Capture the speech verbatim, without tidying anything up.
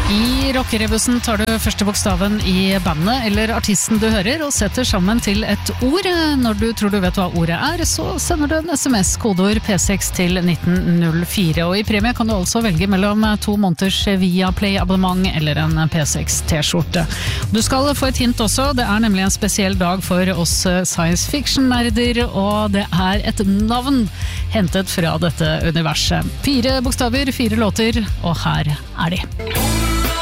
I rockerebussen tar du første bokstaven i bandet eller artisten du hører og setter sammen til et ord. Når du tror du vet hva ordet er, så sender du en sms, kodeord P seks til nitten null fire. Og i premie kan du altså velge mellom to måneders Viaplay-abonnement eller en P seks T-skjorte. Du skal få et hint også, det er nemlig en spesiell dag for oss science fiction-nerder, og det er et navn hentet fra dette universet. Fire bokstaver, fire låter, og her er de.